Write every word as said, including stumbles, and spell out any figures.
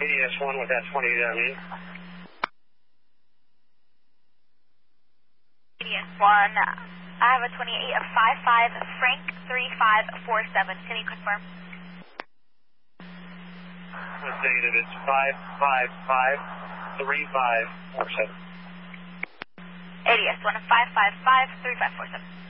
A D S one with that twenty-eight on me. A D S one, I have a twenty-eight of five five Frank three five four seven. Can you confirm? That's negative. It's five five five three five four seven. A D S one of five five five three five four seven.